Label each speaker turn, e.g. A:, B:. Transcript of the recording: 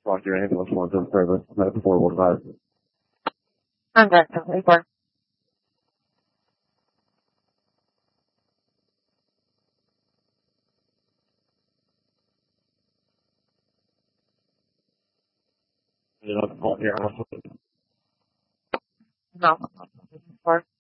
A: Talk to your ambulance once in service. Medical forward advice.
B: I'm good. 24.
A: You know, call here.
B: No. 24.